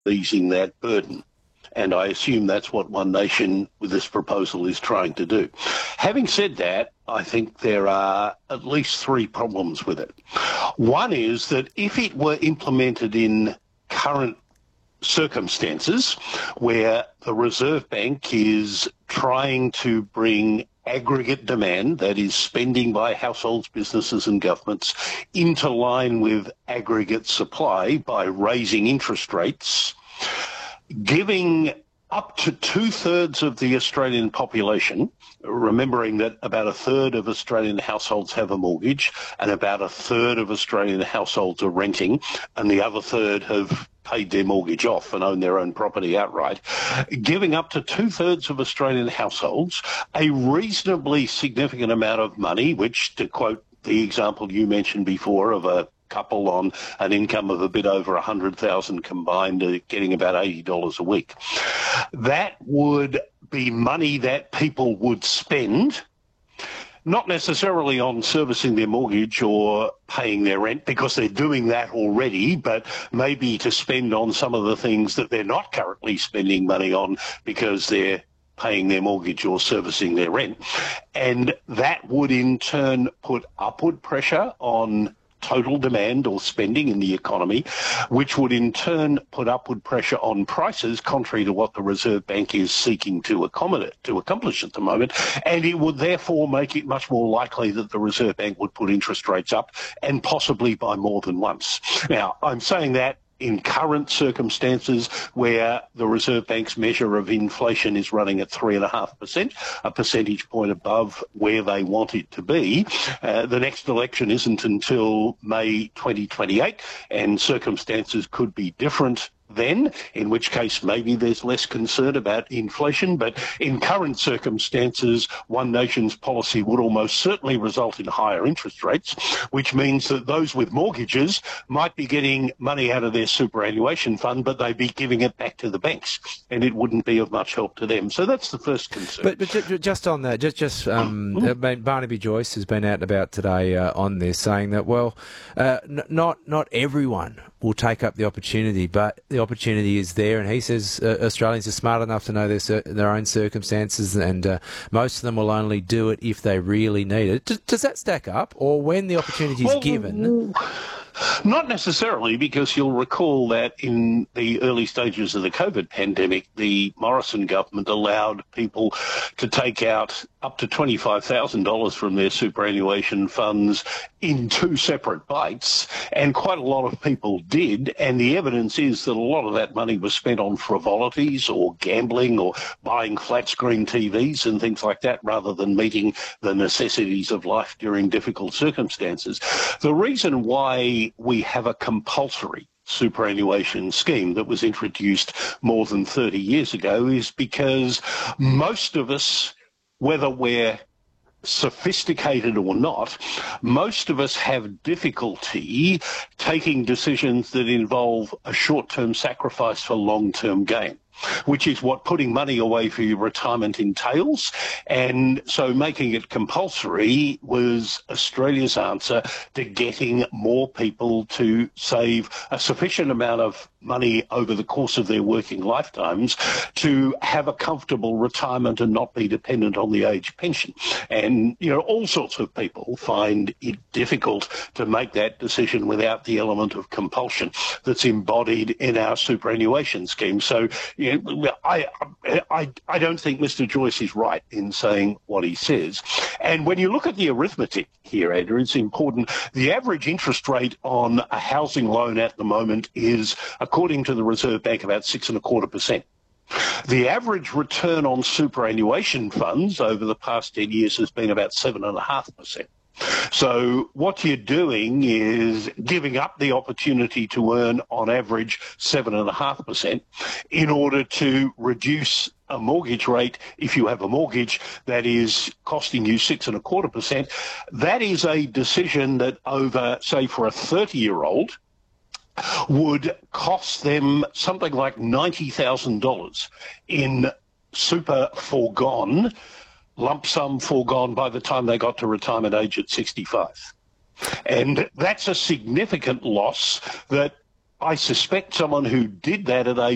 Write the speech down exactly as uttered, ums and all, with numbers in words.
easing that burden. And I assume that's what One Nation with this proposal is trying to do. Having said that, I think there are at least three problems with it. One is that if it were implemented in current circumstances where the Reserve Bank is trying to bring aggregate demand, that is spending by households, businesses and governments, into line with aggregate supply by raising interest rates, giving up to two-thirds of the Australian population, remembering that about a third of Australian households have a mortgage and about a third of Australian households are renting and the other third have paid their mortgage off and own their own property outright, giving up to two-thirds of Australian households a reasonably significant amount of money, which, to quote the example you mentioned before of a couple on an income of a bit over one hundred thousand dollars combined, uh, getting about eighty dollars a week. That would be money that people would spend, not necessarily on servicing their mortgage or paying their rent, because they're doing that already, but maybe to spend on some of the things that they're not currently spending money on because they're paying their mortgage or servicing their rent. And that would in turn put upward pressure on total demand or spending in the economy, which would in turn put upward pressure on prices, contrary to what the Reserve Bank is seeking to accommodate, to accomplish at the moment. And it would therefore make it much more likely that the Reserve Bank would put interest rates up, and possibly by more than once. Now, I'm saying that in current circumstances where the Reserve Bank's measure of inflation is running at three point five percent, a percentage point above where they want it to be. Uh, the next election isn't until May twenty twenty-eight, and circumstances could be different then, in which case maybe there's less concern about inflation. But in current circumstances, One Nation's policy would almost certainly result in higher interest rates, which means that those with mortgages might be getting money out of their superannuation fund, but they'd be giving it back to the banks, and it wouldn't be of much help to them. So that's the first concern. But, but just on that, just, just um, mm-hmm. Barnaby Joyce has been out and about today uh, on this, saying that, well, uh, n- not not everyone will take up the opportunity, but the opportunity is there, and he says uh, Australians are smart enough to know their cir- their own circumstances, and uh, most of them will only do it if they really need it. D- does that stack up, or when the opportunity is well, given? Not necessarily, because you'll recall that in the early stages of the COVID pandemic, the Morrison government allowed people to take out up to twenty-five thousand dollars from their superannuation funds in two separate bites, and quite a lot of people did, and the evidence is that a lot of that money was spent on frivolities or gambling or buying flat-screen T Vs and things like that, rather than meeting the necessities of life during difficult circumstances. The reason why we have a compulsory superannuation scheme that was introduced more than thirty years ago is because most of us, whether we're sophisticated or not, most of us have difficulty taking decisions that involve a short-term sacrifice for long-term gain, which is what putting money away for your retirement entails. And so making it compulsory was Australia's answer to getting more people to save a sufficient amount of money over the course of their working lifetimes to have a comfortable retirement and not be dependent on the age pension. And, you know, all sorts of people find it difficult to make that decision without the element of compulsion that's embodied in our superannuation scheme. So, you know, I, I, I don't think Mister Joyce is right in saying what he says. And when you look at the arithmetic here, Andrew, it's important. The average interest rate on a housing loan at the moment is, according to the Reserve Bank, about six and a quarter percent. The average return on superannuation funds over the past ten years has been about seven and a half percent. So what you're doing is giving up the opportunity to earn on average seven and a half percent in order to reduce a mortgage rate. If you have a mortgage that is costing you six and a quarter percent, that is a decision that over, say, for a thirty-year-old would cost them something like ninety thousand dollars in super foregone, lump sum foregone by the time they got to retirement age at sixty-five. And that's a significant loss that I suspect someone who did that at age